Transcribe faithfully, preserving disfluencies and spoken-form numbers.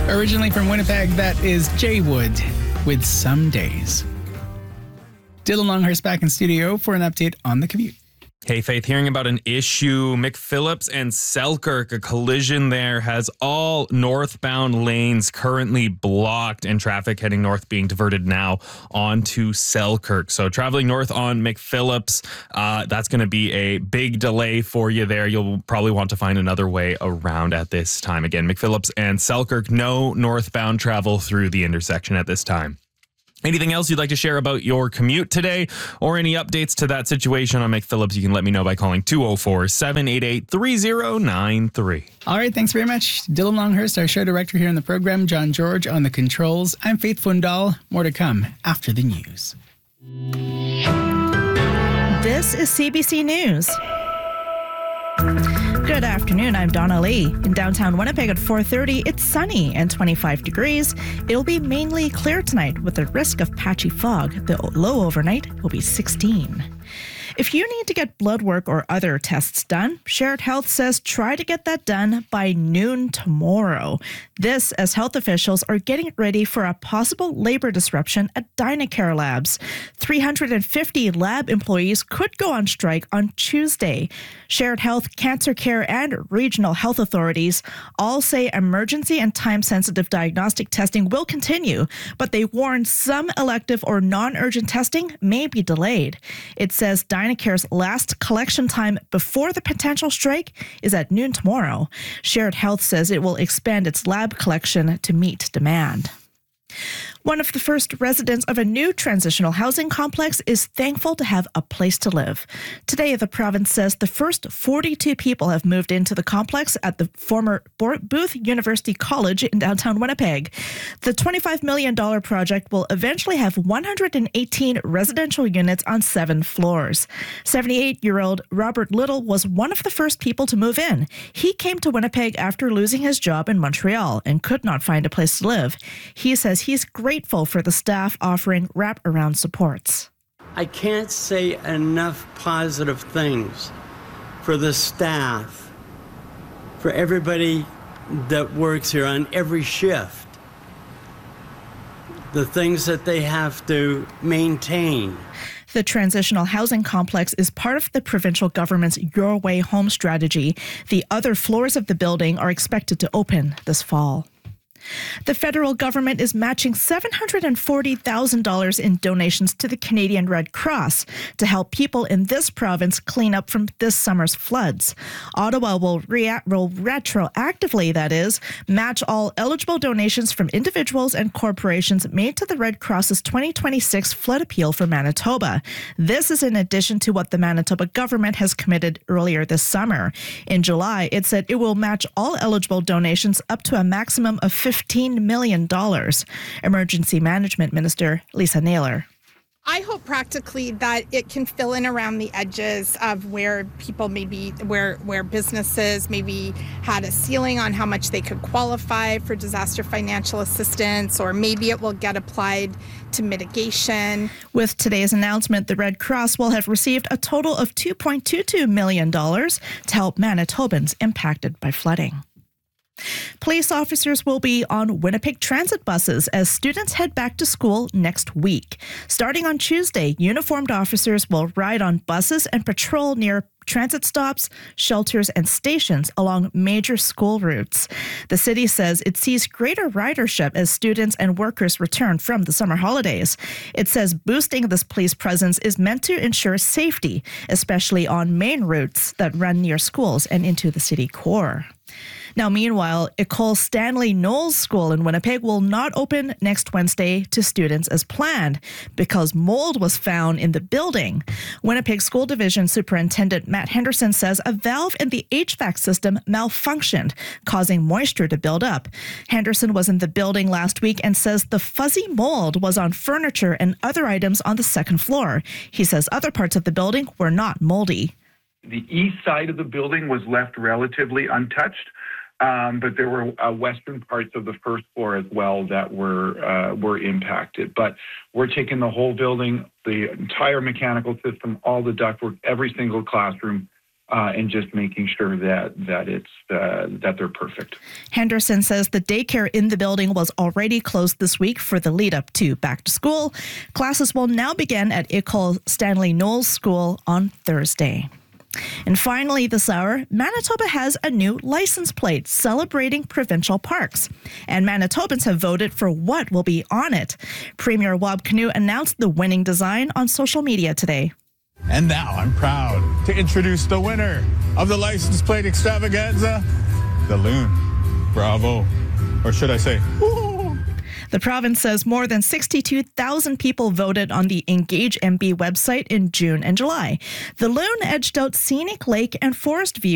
Originally from Winnipeg, that is Jay Wood with Some Days. Dylan Longhurst back in studio for an update on the commute. Hey, Faith, hearing about an issue. McPhillips and Selkirk, a collision there has all northbound lanes currently blocked and traffic heading north being diverted now onto Selkirk. So traveling north on McPhillips, uh, that's going to be a big delay for you there. You'll probably want to find another way around at this time. Again, McPhillips and Selkirk, no northbound travel through the intersection at this time. Anything else you'd like to share about your commute today or any updates to that situation on McPhillips, you can let me know by calling two oh four, seven eight eight, three oh nine three. All right, thanks very much. Dylan Longhurst, our show director here on the program, John George on the controls. I'm Faith Fundal. More to come after the news. This is C B C News. Good afternoon, I'm Donna Lee. In downtown Winnipeg at four thirty, it's sunny and twenty-five degrees. It'll be mainly clear tonight with a risk of patchy fog. The low overnight will be sixteen. If you need to get blood work or other tests done, Shared Health says try to get that done by noon tomorrow. This as health officials are getting ready for a possible labor disruption at Dynacare Labs. three hundred fifty lab employees could go on strike on Tuesday. Shared Health, Cancer Care, and regional health authorities all say emergency and time-sensitive diagnostic testing will continue, but they warn some elective or non-urgent testing may be delayed. It says Dynacare's last collection time before the potential strike is at noon tomorrow. Shared Health says it will expand its lab collection to meet demand. One of the first residents of a new transitional housing complex is thankful to have a place to live. Today, the province says the first forty-two people have moved into the complex at the former Booth University College in downtown Winnipeg. The twenty-five million dollars project will eventually have one hundred eighteen residential units on seven floors. seventy-eight-year-old Robert Little was one of the first people to move in. He came to Winnipeg after losing his job in Montreal and could not find a place to live. He says he's grateful for the staff offering wraparound supports. I can't say enough positive things for the staff, for everybody that works here on every shift, the things that they have to maintain. The transitional housing complex is part of the provincial government's Your Way Home strategy. The other floors of the building are expected to open this fall. The federal government is matching seven hundred forty thousand dollars in donations to the Canadian Red Cross to help people in this province clean up from this summer's floods. Ottawa will, rea- will retroactively, that is, match all eligible donations from individuals and corporations made to the Red Cross's twenty twenty-six flood appeal for Manitoba. This is in addition to what the Manitoba government has committed earlier this summer. In July, it said it will match all eligible donations up to a maximum of fifteen million dollars. Emergency Management Minister Lisa Naylor. I hope practically that it can fill in around the edges of where people maybe, where where businesses maybe had a ceiling on how much they could qualify for disaster financial assistance, or maybe it will get applied to mitigation. With today's announcement, the Red Cross will have received a total of two point two two million dollars to help Manitobans impacted by flooding. Police officers will be on Winnipeg transit buses as students head back to school next week. Starting on Tuesday, uniformed officers will ride on buses and patrol near transit stops, shelters, and stations along major school routes. The city says it sees greater ridership as students and workers return from the summer holidays. It says boosting this police presence is meant to ensure safety, especially on main routes that run near schools and into the city core. Now, meanwhile, Ecole Stanley Knowles School in Winnipeg will not open next Wednesday to students as planned because mold was found in the building. Winnipeg School Division Superintendent Matt Henderson says a valve in the H V A C system malfunctioned, causing moisture to build up. Henderson was in the building last week and says the fuzzy mold was on furniture and other items on the second floor. He says other parts of the building were not moldy. The east side of the building was left relatively untouched. Um, but there were uh, western parts of the first floor as well that were uh, were impacted. But we're taking the whole building, the entire mechanical system, all the ductwork, every single classroom uh, and just making sure that that it's uh, that they're perfect. Henderson says the daycare in the building was already closed this week for the lead up to back to school. Classes will now begin at École Stanley Knowles School on Thursday. And finally this hour, Manitoba has a new license plate celebrating provincial parks. And Manitobans have voted for what will be on it. Premier Wab Kinew announced the winning design on social media today. And now I'm proud to introduce the winner of the license plate extravaganza, the Loon. Bravo. Or should I say, woo! The province says more than sixty-two thousand people voted on the Engage M B website in June and July. The Loon edged out Scenic Lake and Forest View